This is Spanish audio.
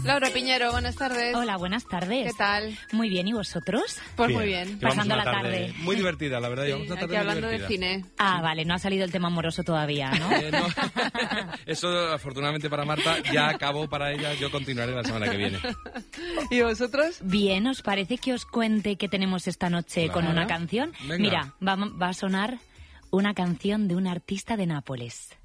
Laura Piñero, buenas tardes. Hola, buenas tardes. ¿Qué tal? Muy bien, ¿y vosotros? Pues Bien. muy bien. Pasando la tarde. Muy divertida, la verdad. Llevamos una tarde Aquí hablando muy de divertida. cine. Ah, vale, no ha salido el tema amoroso todavía, ¿no? No. Eso, afortunadamente para Marta, ya acabó para ella. Yo continuaré la semana que viene. ¿Y vosotros? Bien, ¿os parece que os cuente qué tenemos esta noche con una canción? Venga. Mira, va a sonar una canción de un artista de Nápoles.